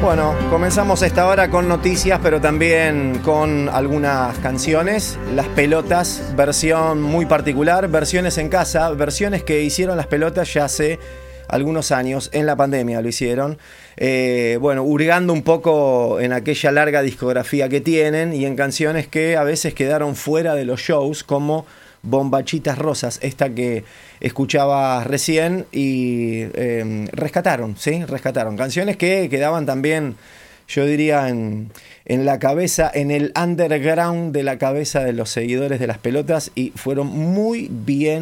Bueno, comenzamos esta hora con noticias, pero también con algunas canciones. Las Pelotas, versión muy particular, versiones en casa, versiones que hicieron Las Pelotas ya hace algunos años, en la pandemia lo hicieron. Bueno, hurgando un poco en aquella larga discografía que tienen y en canciones que a veces quedaron fuera de los shows, como Bombachitas Rosas, esta que escuchaba recién, y rescataron canciones que quedaban también, yo diría, en la cabeza, en el underground de la cabeza de los seguidores de Las Pelotas, y fueron muy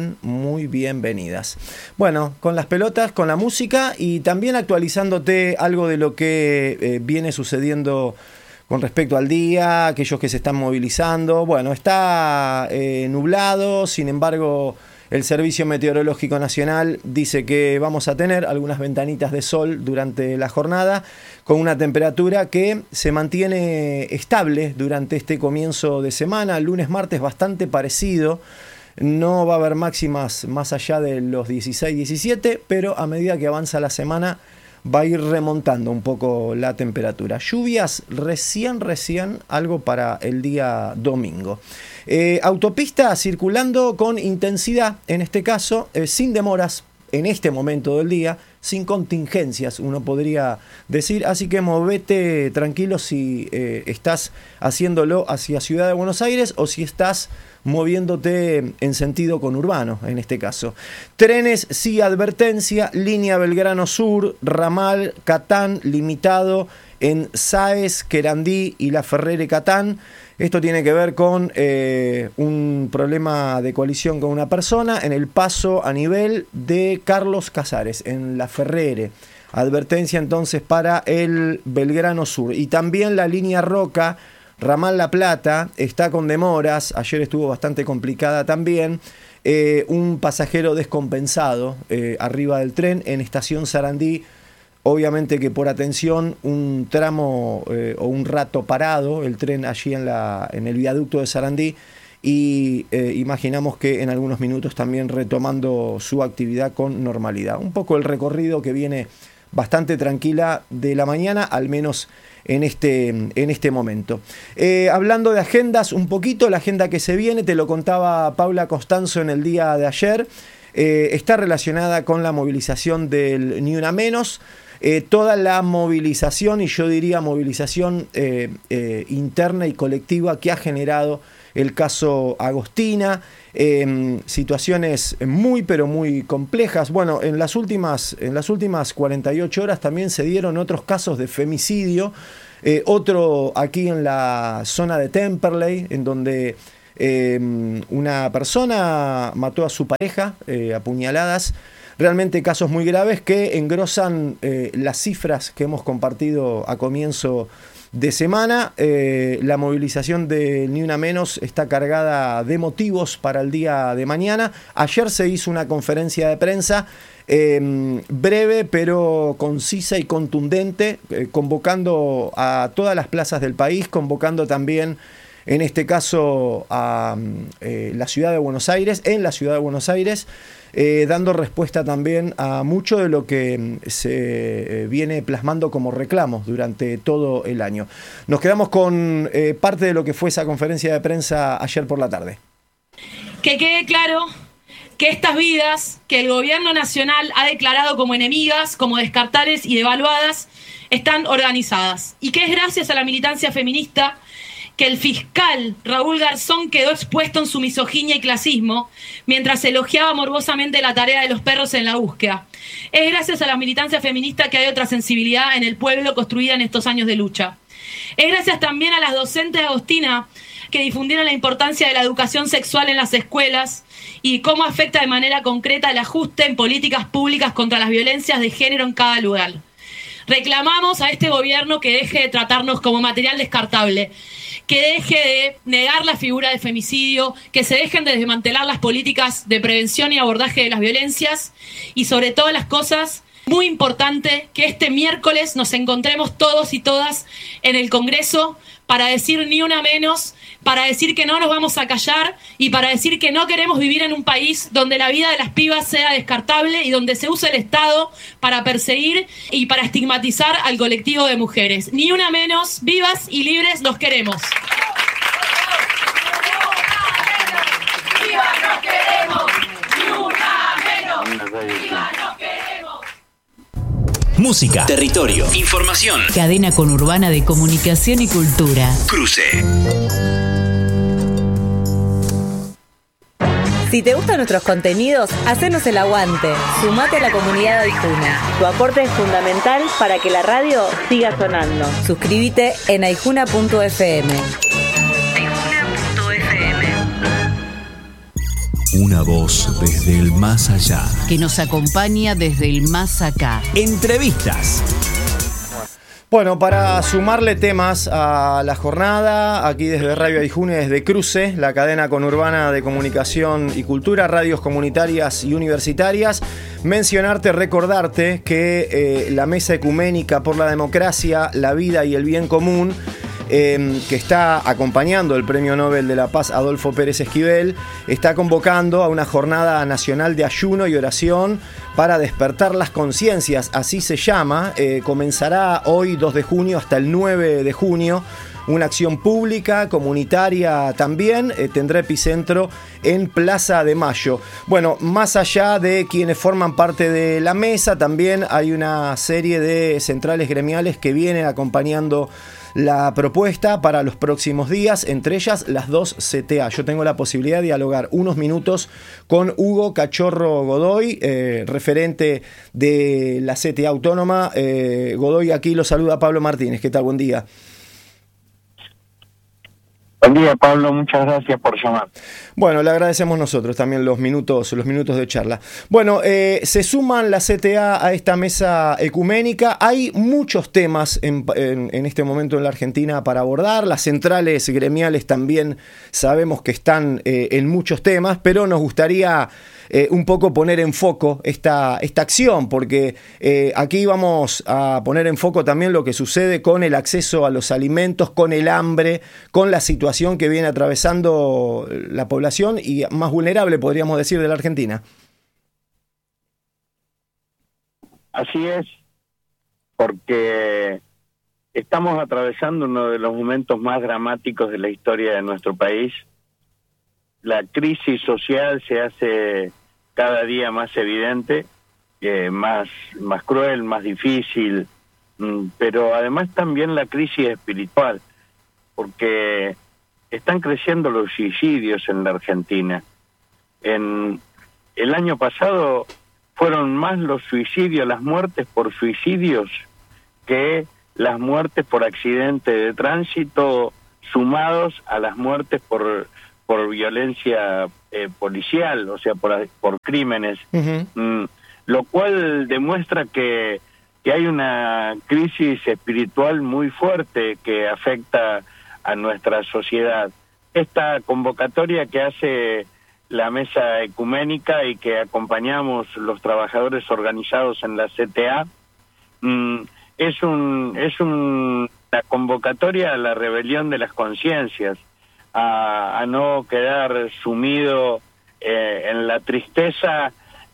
bienvenidas. Bueno, con Las Pelotas, con la música y también actualizándote algo de lo que viene sucediendo con respecto al día, aquellos que se están movilizando. Bueno, está nublado, sin embargo, el Servicio Meteorológico Nacional dice que vamos a tener algunas ventanitas de sol durante la jornada, con una temperatura que se mantiene estable durante este comienzo de semana, lunes, martes, bastante parecido. No va a haber máximas más allá de los 16, 17, pero a medida que avanza la semana va a ir remontando un poco la temperatura. Lluvias recién, algo para el día domingo. Autopista circulando con intensidad, en este caso, sin demoras en este momento del día, sin contingencias, uno podría decir. Así que movete tranquilo si estás haciéndolo hacia Ciudad de Buenos Aires o si estás moviéndote en sentido conurbano, en este caso. Trenes, sí, advertencia, línea Belgrano Sur, ramal Catán, limitado en Sáez, Querandí y La Ferrere Catán. Esto tiene que ver con un problema de colisión con una persona en el paso a nivel de Carlos Casares, en La Ferrere. Advertencia entonces para el Belgrano Sur. Y también la línea Roca, ramal La Plata, está con demoras. Ayer estuvo bastante complicada también. Un pasajero descompensado arriba del tren en estación Sarandí. Obviamente que por atención, un tramo o un rato parado el tren allí en el viaducto de Sarandí, y imaginamos que en algunos minutos también retomando su actividad con normalidad. Un poco el recorrido que viene bastante tranquila de la mañana, al menos en este momento. Hablando de agendas, un poquito, la agenda que se viene, te lo contaba Paula Costanzo en el día de ayer, está relacionada con la movilización del Ni Una Menos. Toda la movilización, y yo diría movilización interna y colectiva, que ha generado el caso Agostina, situaciones muy pero muy complejas. Bueno, en las últimas 48 horas también se dieron otros casos de femicidio, otro aquí en la zona de Temperley, en donde una persona mató a su pareja a puñaladas. Realmente casos muy graves que engrosan las cifras que hemos compartido a comienzo de semana. La movilización de Ni Una Menos está cargada de motivos para el día de mañana. Ayer se hizo una conferencia de prensa breve pero concisa y contundente, convocando a todas las plazas del país, convocando también, en este caso, a la ciudad de Buenos Aires, dando respuesta también a mucho de lo que se viene plasmando como reclamos durante todo el año. Nos quedamos con parte de lo que fue esa conferencia de prensa ayer por la tarde. Que quede claro que estas vidas que el gobierno nacional ha declarado como enemigas, como descartables y devaluadas, están organizadas. Y que es gracias a la militancia feminista que el fiscal Raúl Garzón quedó expuesto en su misoginia y clasismo mientras elogiaba morbosamente la tarea de los perros en la búsqueda. Es gracias a la militancia feminista que hay otra sensibilidad en el pueblo construida en estos años de lucha. Es gracias también a las docentes de Agostina que difundieron la importancia de la educación sexual en las escuelas y cómo afecta de manera concreta el ajuste en políticas públicas contra las violencias de género en cada lugar. Reclamamos a este gobierno que deje de tratarnos como material descartable, que deje de negar la figura de femicidio, que se dejen de desmantelar las políticas de prevención y abordaje de las violencias, y sobre todas las cosas, muy importante, que este miércoles nos encontremos todos y todas en el Congreso para decir ni una menos, para decir que no nos vamos a callar y para decir que no queremos vivir en un país donde la vida de las pibas sea descartable y donde se use el Estado para perseguir y para estigmatizar al colectivo de mujeres. Ni una menos, vivas y libres los queremos. ¡Viva no queremos! ¡Ni una menos! ¡Viva no queremos! Música, territorio, información. Cadena conurbana de comunicación y cultura. Cruce. Si te gustan nuestros contenidos, hacenos el aguante. Sumate a la comunidad de Aijuna. Tu aporte es fundamental para que la radio siga sonando. Suscríbete en aijuna.fm. Una voz desde el más allá. Que nos acompaña desde el más acá. Entrevistas. Bueno, para sumarle temas a la jornada, aquí desde Radio Aijuna y desde Cruce, la cadena conurbana de comunicación y cultura, radios comunitarias y universitarias, mencionarte, recordarte que la Mesa Ecuménica por la Democracia, la Vida y el Bien Común, que está acompañando el Premio Nobel de la Paz Adolfo Pérez Esquivel, está convocando a una jornada nacional de ayuno y oración para despertar las conciencias, así se llama. Comenzará hoy 2 de junio hasta el 9 de junio. Una acción pública, comunitaria también, tendrá epicentro en Plaza de Mayo. Bueno, más allá de quienes forman parte de la mesa, también hay una serie de centrales gremiales que vienen acompañando la propuesta para los próximos días, entre ellas las 2 CTA. Yo tengo la posibilidad de dialogar unos minutos con Hugo Cachorro Godoy, referente de la CTA Autónoma. Godoy, aquí lo saluda Pablo Martínez. ¿Qué tal? Buen día. Buen día, Pablo, muchas gracias por llamar. Bueno, le agradecemos nosotros también los minutos de charla. Bueno, se suman la CTA a esta mesa ecuménica. Hay muchos temas en este momento en la Argentina para abordar. Las centrales gremiales también sabemos que están en muchos temas, pero nos gustaría un poco poner en foco esta acción, porque aquí vamos a poner en foco también lo que sucede con el acceso a los alimentos, con el hambre, con la situación que viene atravesando la población y más vulnerable, podríamos decir, de la Argentina. Así es, porque estamos atravesando uno de los momentos más dramáticos de la historia de nuestro país. La crisis social se hace cada día más evidente, más cruel, más difícil, pero además también la crisis espiritual, porque están creciendo los suicidios en la Argentina. En el año pasado fueron más los suicidios, las muertes por suicidios, que las muertes por accidente de tránsito, sumados a las muertes por violencia policial, o sea, por crímenes, lo cual demuestra que hay una crisis espiritual muy fuerte que afecta a nuestra sociedad. Esta convocatoria que hace la Mesa Ecuménica y que acompañamos los trabajadores organizados en la CTA, es una convocatoria a la rebelión de las conciencias, a no quedar sumido en la tristeza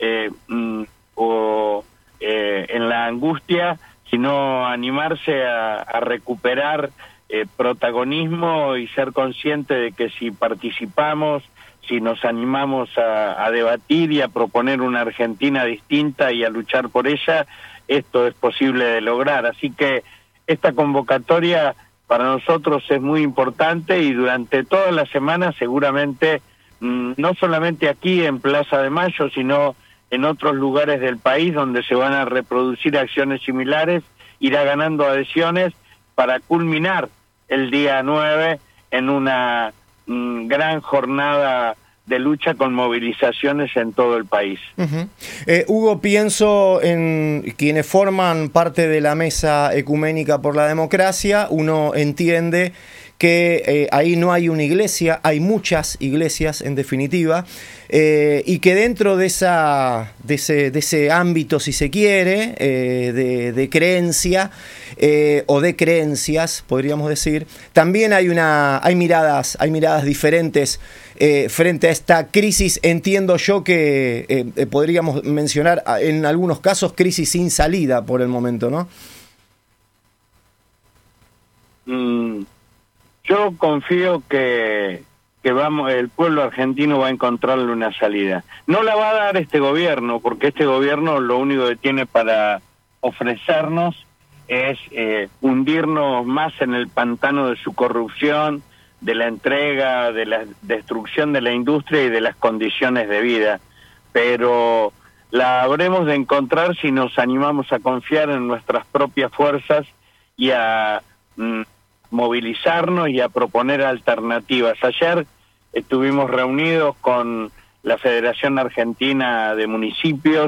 o en la angustia, sino animarse a recuperar protagonismo y ser consciente de que si participamos, si nos animamos a debatir y a proponer una Argentina distinta y a luchar por ella, esto es posible de lograr. Así que esta convocatoria para nosotros es muy importante y durante toda la semana seguramente, no solamente aquí en Plaza de Mayo, sino en otros lugares del país donde se van a reproducir acciones similares, irá ganando adhesiones para culminar el día 9 en una gran jornada de lucha con movilizaciones en todo el país. Hugo, pienso en quienes forman parte de la Mesa Ecuménica por la Democracia. Uno entiende que ahí no hay una iglesia, hay muchas iglesias en definitiva, y que dentro de ese ámbito, si se quiere, de creencia o de creencias, podríamos decir, también hay miradas diferentes frente a esta crisis. Entiendo yo que podríamos mencionar en algunos casos crisis sin salida por el momento, ¿no? Yo confío que el pueblo argentino va a encontrarle una salida. No la va a dar este gobierno, porque este gobierno lo único que tiene para ofrecernos es hundirnos más en el pantano de su corrupción, de la entrega, de la destrucción de la industria y de las condiciones de vida. Pero la habremos de encontrar si nos animamos a confiar en nuestras propias fuerzas y a movilizarnos y a proponer alternativas. Ayer estuvimos reunidos con la Federación Argentina de Municipios,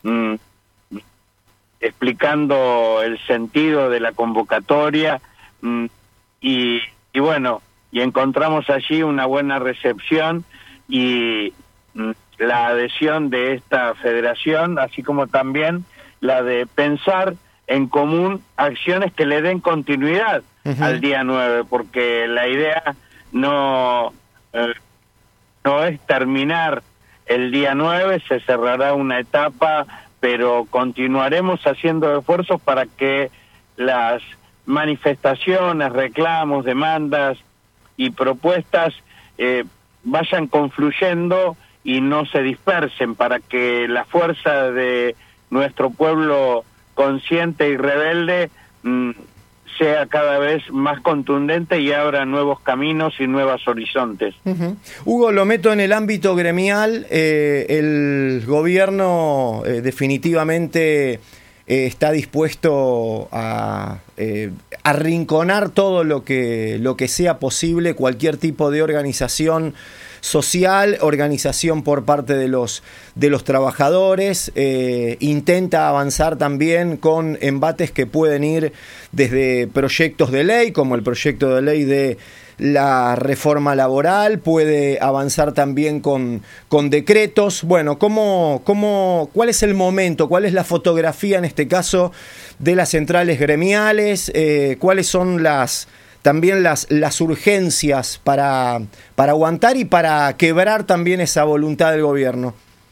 explicando el sentido de la convocatoria, y bueno, y encontramos allí una buena recepción y la adhesión de esta federación, así como también la de pensar en común acciones que le den continuidad al día 9, porque la idea no es terminar el día 9, se cerrará una etapa, pero continuaremos haciendo esfuerzos para que las manifestaciones, reclamos, demandas y propuestas vayan confluyendo y no se dispersen, para que la fuerza de nuestro pueblo consciente y rebelde sea cada vez más contundente y abra nuevos caminos y nuevos horizontes. Hugo, lo meto en el ámbito gremial. El gobierno definitivamente está dispuesto a arrinconar todo lo que sea posible, cualquier tipo de organización social, organización por parte de los trabajadores. Intenta avanzar también con embates que pueden ir desde proyectos de ley, como el proyecto de ley de la reforma laboral, puede avanzar también con decretos. Bueno, ¿cuál es el momento? ¿Cuál es la fotografía en este caso de las centrales gremiales? ¿Cuáles son también las urgencias para aguantar y para quebrar también esa voluntad del gobierno?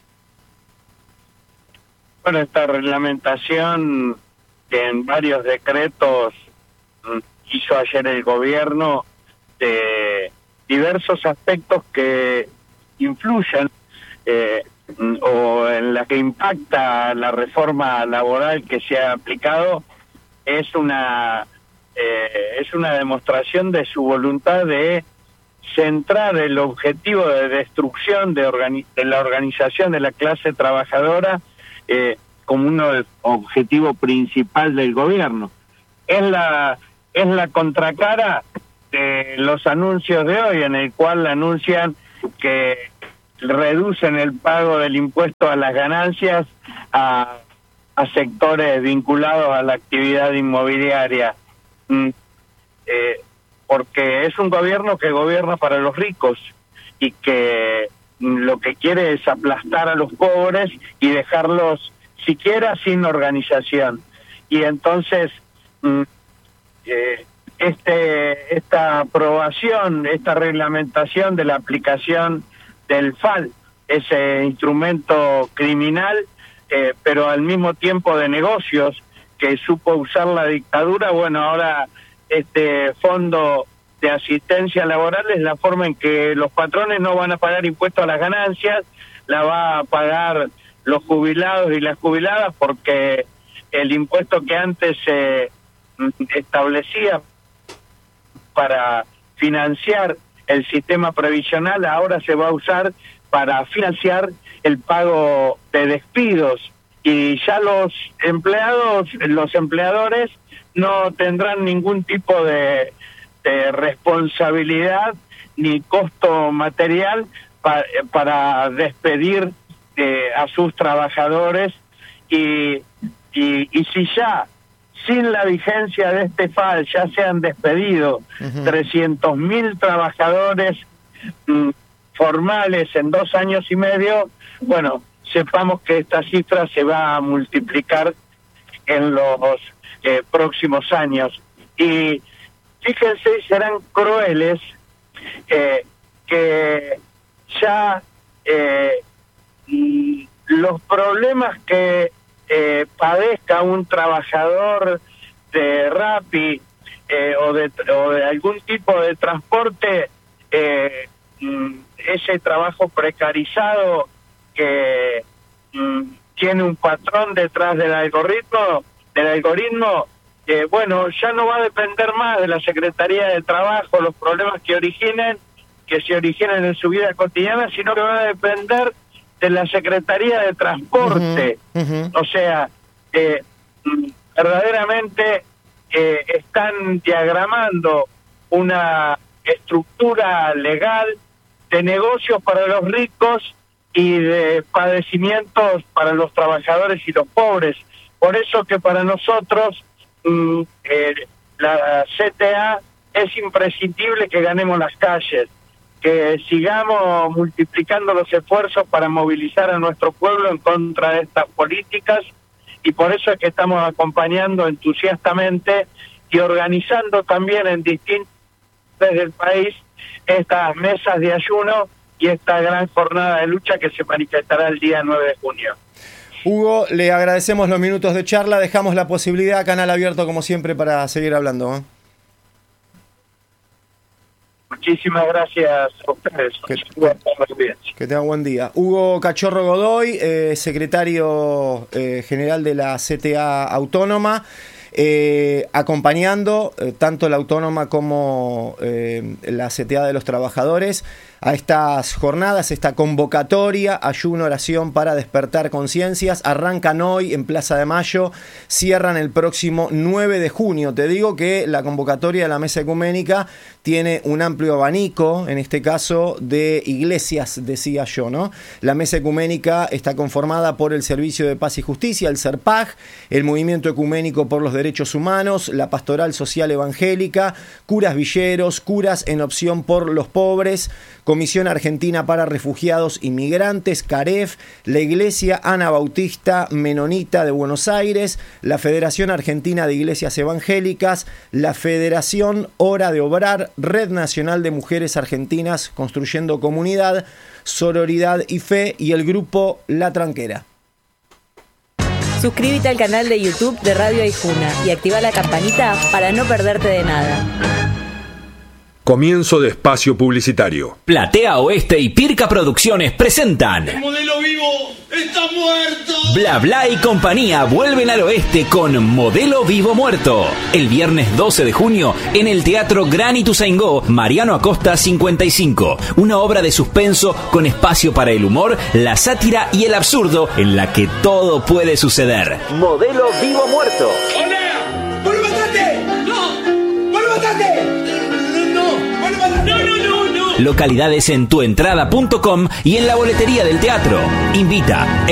Bueno, esta reglamentación que en varios decretos hizo ayer el gobierno, de diversos aspectos que influyen o en la que impacta la reforma laboral que se ha aplicado, es una demostración de su voluntad de centrar el objetivo de destrucción de la organización de la clase trabajadora como un objetivo principal del gobierno. Es la contracara de los anuncios de hoy, en el cual anuncian que reducen el pago del impuesto a las ganancias a sectores vinculados a la actividad inmobiliaria. Porque es un gobierno que gobierna para los ricos y que lo que quiere es aplastar a los pobres y dejarlos siquiera sin organización. Y entonces esta aprobación, esta reglamentación de la aplicación del FAL, ese instrumento criminal, pero al mismo tiempo de negocios que supo usar la dictadura, bueno, ahora este fondo de asistencia laboral es la forma en que los patrones no van a pagar impuestos a las ganancias, la va a pagar los jubilados y las jubiladas, porque el impuesto que antes se establecía para financiar el sistema previsional ahora se va a usar para financiar el pago de despidos, y ya los empleadores no tendrán ningún tipo de responsabilidad ni costo material para despedir a sus trabajadores, y si ya sin la vigencia de este FAL ya se han despedido 300.000 trabajadores formales en 2 años y medio, bueno, sepamos que esta cifra se va a multiplicar en los próximos años. Y fíjense, serán crueles que ya los problemas que padezca un trabajador de Rappi o de algún tipo de transporte, ese trabajo precarizado que tiene un patrón detrás del algoritmo, bueno, ya no va a depender más de la Secretaría de Trabajo, los problemas que se originen en su vida cotidiana, sino que va a depender de la Secretaría de Transporte. O sea, verdaderamente están diagramando una estructura legal de negocios para los ricos y de padecimientos para los trabajadores y los pobres. Por eso que para nosotros la CTA es imprescindible que ganemos las calles, que sigamos multiplicando los esfuerzos para movilizar a nuestro pueblo en contra de estas políticas, y por eso es que estamos acompañando entusiastamente y organizando también en distintos desde el país estas mesas de ayuno y esta gran jornada de lucha que se manifestará el día 9 de junio. Hugo, le agradecemos los minutos de charla, dejamos la posibilidad, canal abierto como siempre, para seguir hablando. Muchísimas gracias a ustedes. Que tenga buen día. Hugo Cachorro Godoy, secretario general de la CTA Autónoma, acompañando tanto la Autónoma como la CTA de los Trabajadores a estas jornadas, esta convocatoria, ayuno, oración para despertar conciencias. Arrancan hoy en Plaza de Mayo, cierran el próximo 9 de junio. Te digo que la convocatoria de la Mesa Ecuménica tiene un amplio abanico, en este caso de iglesias, decía yo, ¿no? La Mesa Ecuménica está conformada por el Servicio de Paz y Justicia, el SERPAJ, el Movimiento Ecuménico por los Derechos Humanos, la Pastoral Social Evangélica, curas villeros, curas en opción por los pobres, Comisión Argentina para Refugiados y Migrantes, CAREF, la Iglesia Anabautista Menonita de Buenos Aires, la Federación Argentina de Iglesias Evangélicas, la Federación Hora de Obrar, Red Nacional de Mujeres Argentinas Construyendo Comunidad, Sororidad y Fe y el grupo La Tranquera. Suscríbete al canal de YouTube de Radio Aijuna y activa la campanita para no perderte de nada. Comienzo de espacio publicitario. Platea Oeste y Pirca Producciones presentan ¡El modelo vivo está muerto! Bla Bla y compañía vuelven al oeste con Modelo Vivo Muerto. El viernes 12 de junio en el Teatro Gran Ituzaingó, Mariano Acosta 55. Una obra de suspenso con espacio para el humor, la sátira y el absurdo en la que todo puede suceder. Modelo Vivo Muerto. ¡Olea! ¡Vuelve matate! ¡No! ¡Vuelve matate! Localidades en tuentrada.com y en la boletería del teatro. Invita